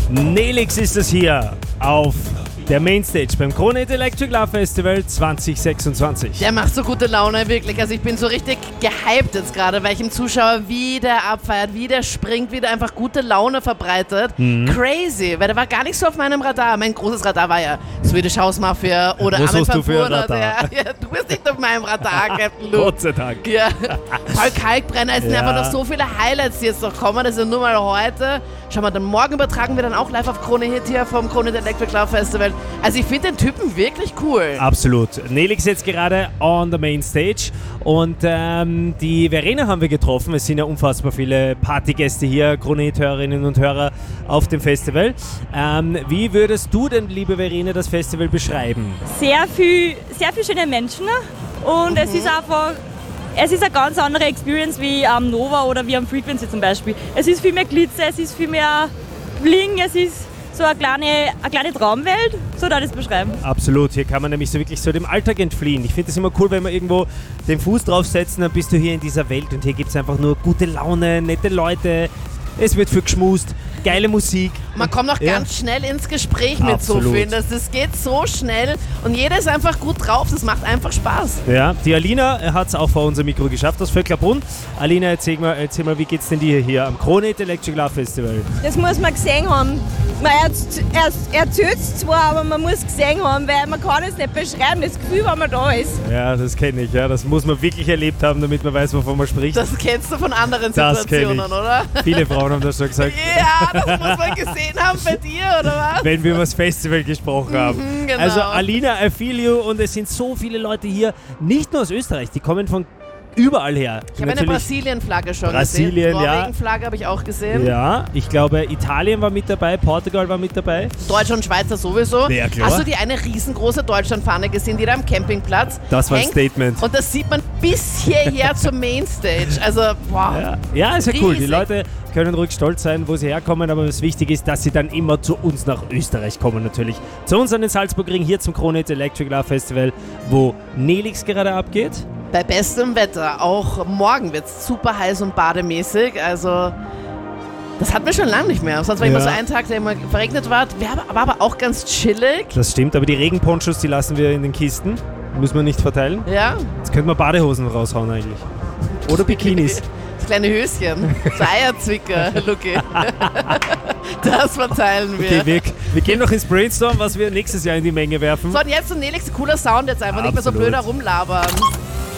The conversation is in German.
Nelix ist es hier auf der Mainstage beim Krone-Hit Electric Love Festival 2026. Der macht so gute Laune, wirklich. Also ich bin so richtig gehypt jetzt gerade, weil ich ihm Zuschauer, wie der abfeiert, wie der springt, wie der einfach gute Laune verbreitet. Crazy, weil der war gar nicht so auf meinem Radar. Mein großes Radar war ja Swedish House Mafia oder Was Armin hast du für ein van Radar? Buuren. Ja, du bist nicht auf meinem Radar, Captain Luke. Gott sei Dank. Ja. Paul Kalkbrenner, es sind Ja. einfach noch so viele Highlights, die jetzt noch kommen. Das ist ja nur mal heute. Schau mal, dann morgen übertragen wir dann auch live auf Krone Hit hier vom Krone Hit Electric Love Festival. Also ich finde den Typen wirklich cool. Absolut. Nelix jetzt gerade on the main stage und die Verena haben wir getroffen. Es sind ja unfassbar viele Partygäste hier, Krone-Hit-Hörerinnen und Hörer auf dem Festival. Wie würdest du denn, liebe Verena, das Festival beschreiben? Sehr viel schöne Menschen und es ist einfach, es ist eine ganz andere Experience wie am Nova oder wie am Frequency zum Beispiel. Es ist viel mehr Glitzer, es ist viel mehr Bling, es ist so eine kleine Traumwelt, so darf ich es beschreiben. Absolut, hier kann man nämlich so wirklich so dem Alltag entfliehen. Ich finde es immer cool, wenn wir irgendwo den Fuß draufsetzen, dann bist du hier in dieser Welt und hier gibt es einfach nur gute Laune, nette Leute, es wird viel geschmust, geile Musik. Man kommt auch ganz schnell ins Gespräch mit so Absolut. vielen. Das geht so schnell und jeder ist einfach gut drauf. Das macht einfach Spaß. Ja, die Alina hat es auch vor unser Mikro geschafft aus Vöcklerbrunn. Alina, erzähl mal, wie geht's denn dir hier am Krone-Hit Electric Love Festival? Das muss man gesehen haben. Er erzählt es zwar, aber man muss gesehen haben, weil man kann es nicht beschreiben, das Gefühl, wenn man da ist. Ja, das kenne ich. Ja. Das muss man wirklich erlebt haben, damit man weiß, wovon man spricht. Das kennst du von anderen Das kenn Situationen, ich. oder? Viele Frauen haben das schon gesagt, Ja, das muss man gesehen haben bei dir, oder was? wenn wir über das Festival gesprochen haben. genau. Also Alina, I feel you, und es sind so viele Leute hier, nicht nur aus Österreich, die kommen von überall her. Ich habe eine Brasilien-Flagge schon Brasilien, gesehen. ja. Norwegen-Flagge habe ich auch gesehen. Ja, ich glaube Italien war mit dabei, Portugal war mit dabei. Deutschland und Schweizer sowieso. Ja, klar. Hast du die eine riesengroße Deutschlandfahne gesehen, die da am Campingplatz Das war ein hängt? Statement. Und das sieht man bis hierher zur Mainstage. Also, wow. Ja, ist ja cool. Die Riesig. Leute können ruhig stolz sein, wo sie herkommen, aber was wichtig ist, dass sie dann immer zu uns nach Österreich kommen natürlich. Zu uns an den Salzburgring, hier zum Krone-Hit Electric Love Festival, wo Nelix gerade abgeht. Bei bestem Wetter. Auch morgen wird es super heiß und bademäßig. Also, das hatten wir schon lange nicht mehr. Sonst war immer so ein Tag, der immer verregnet war. War aber auch ganz chillig. Das stimmt, aber die Regenponchos, die lassen wir in den Kisten. Müssen wir nicht verteilen. Ja, Jetzt könnten wir Badehosen raushauen eigentlich. Oder Bikinis. das kleine Höschen. So Eierzwicker, Lucky. Das verteilen wir. Okay, wir gehen noch ins Brainstorm, was wir nächstes Jahr in die Menge werfen. So, und jetzt so Nelix, cooler Sound jetzt einfach. Nicht mehr so Absolut. blöd herumlabern.